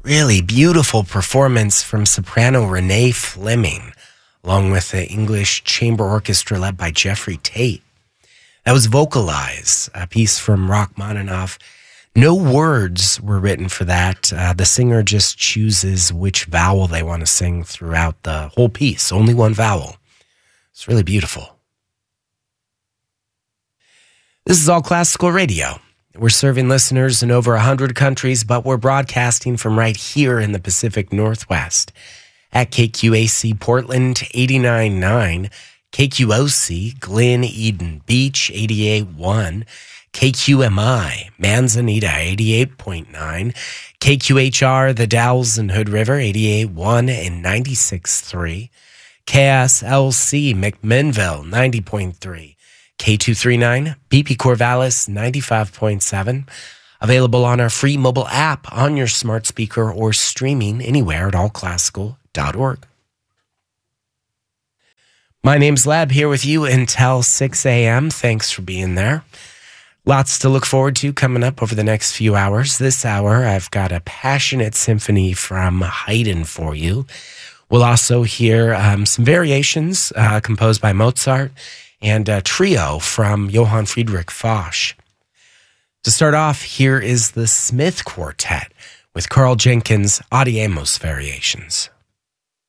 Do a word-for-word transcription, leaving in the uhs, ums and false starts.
Really beautiful performance from soprano Renee Fleming, along with the English Chamber Orchestra led by Jeffrey Tate. That was Vocalize, a piece from Rachmaninoff. No words were written for that. Uh, the singer just chooses which vowel they want to sing throughout the whole piece. Only one vowel. It's really beautiful. This is All Classical Radio. We're serving listeners in over one hundred countries, but we're broadcasting from right here in the Pacific Northwest at K Q A C Portland eighty-nine point nine, K Q O C Glen Eden Beach eighty-eight point one, K Q M I Manzanita eighty-eight point nine, K Q H R The Dalles and Hood River eighty-eight point one and ninety-six point three, K S L C McMinnville ninety point three, K two thirty-nine, B P Corvallis ninety-five point seven. Available on our free mobile app on your smart speaker or streaming anywhere at all classical dot org. My name's Lab, here with you until six a.m. Thanks for being there. Lots to look forward to coming up over the next few hours. This hour, I've got a passionate symphony from Haydn for you. We'll also hear um, some variations uh, composed by Mozart and a trio from Johann Friedrich Foch. To start off, here is the Smith Quartet with Carl Jenkins' Audiemos Variations.